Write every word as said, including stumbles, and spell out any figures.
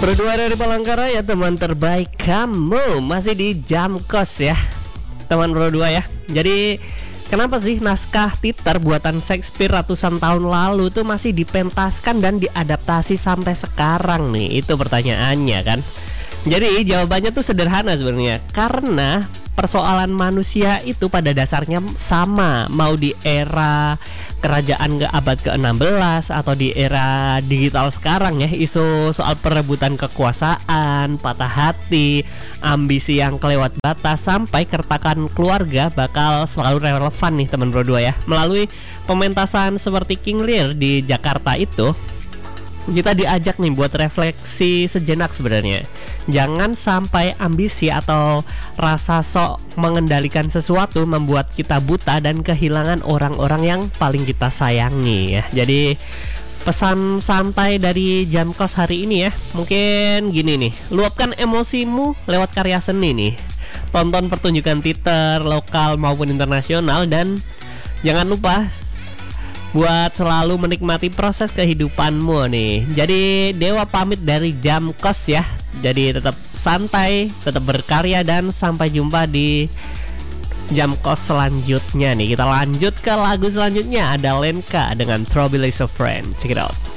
Berdua dari Palangkaraya, teman terbaik kamu. Masih di Jam Kos ya, teman berdua ya. Jadi kenapa sih naskah Titer buatan Shakespeare ratusan tahun lalu tuh masih dipentaskan dan diadaptasi sampai sekarang nih? Itu pertanyaannya kan. Jadi jawabannya tuh sederhana sebenarnya. Karena persoalan manusia itu pada dasarnya sama, mau di era kerajaan ke abad ke enam belas atau di era digital sekarang ya. Isu soal perebutan kekuasaan, patah hati, ambisi yang kelewat batas, sampai keretakan keluarga bakal selalu relevan nih teman berdua ya. Melalui pementasan seperti King Lear di Jakarta itu, kita diajak nih buat refleksi sejenak sebenarnya. Jangan sampai ambisi atau rasa sok mengendalikan sesuatu membuat kita buta dan kehilangan orang-orang yang paling kita sayangi ya. Jadi pesan santai dari Jam Kos hari ini ya, mungkin gini nih: luapkan emosimu lewat karya seni nih. Tonton pertunjukan teater lokal maupun internasional, dan jangan lupa buat selalu menikmati proses kehidupanmu nih. Jadi Dewa pamit dari Jam Kos ya. Jadi tetap santai, tetap berkarya, dan sampai jumpa di Jam Kos selanjutnya nih. Kita lanjut ke lagu selanjutnya, ada Lenka dengan Trouble Is a Friend. Check it out.